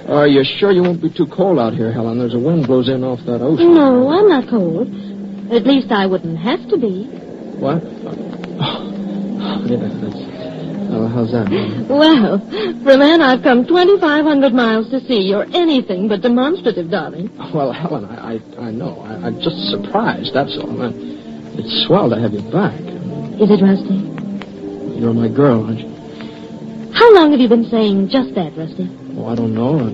Are you sure you won't be too cold out here, Helen? There's a wind blows in off that ocean. No, I'm not cold. At least I wouldn't have to be. What? Yeah, how's that? Well, for a man I've come 2,500 miles to see, you're anything but demonstrative, darling. Well, Helen, I know. I'm just surprised, that's all. It's swell to have you back. Is it, Rusty? You're my girl, aren't you? How long have you been saying just that, Rusty? Oh, I don't know.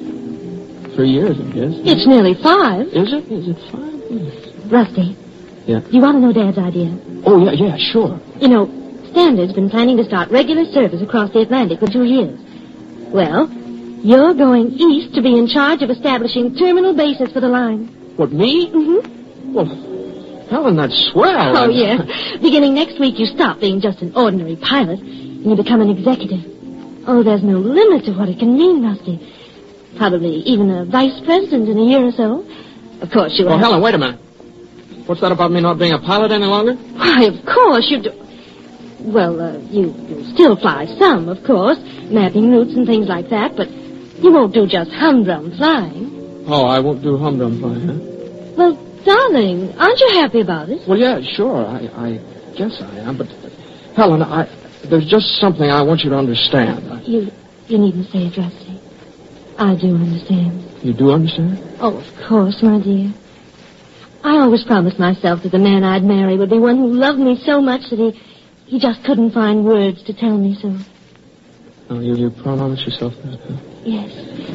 3 years, I guess. It's nearly 5. Is it? Is it 5? Rusty. Yeah? You want to know Dad's idea? Oh, yeah, sure. You know, Standard's been planning to start regular service across the Atlantic for 2 years. Well, you're going east to be in charge of establishing terminal bases for the line. What, me? Mm-hmm. Well, Helen, that's swell. Oh, yeah. Beginning next week, you stop being just an ordinary pilot, and you become an executive. Oh, there's no limit to what it can mean, Rusty. Probably even a vice president in a year or so. Of course, you... Oh, Helen, wait a minute. What's that about me not being a pilot any longer? Why, of course you do... Well, you still fly some, of course, mapping routes and things like that, but you won't do just humdrum flying. Oh, I won't do humdrum flying, huh? Well, darling, aren't you happy about it? Well, yeah, sure. I guess I am, but... Helen, there's just something I want you to understand. You needn't say it, Rusty. I do understand. You do understand? Oh, of course, my dear. I always promised myself that the man I'd marry would be one who loved me so much that he just couldn't find words to tell me so. Oh, you promised yourself that, huh? Yes.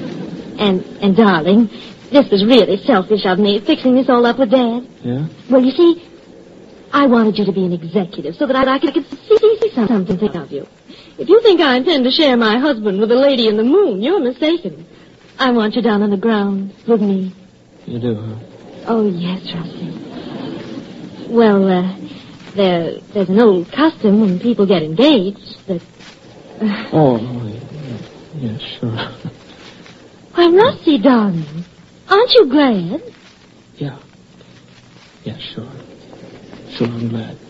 And darling, this was really selfish of me, fixing this all up with Dad. Yeah? Well, you see, I wanted you to be an executive so that I could see something of you. If you think I intend to share my husband with a lady in the moon, you're mistaken. I want you down on the ground with me. You do, huh? Oh, yes, Rusty. Well, there's an old custom when people get engaged that... Yeah, sure. Why, Rusty, darling, aren't you glad? Yeah. Yeah, sure. Sure, I'm glad.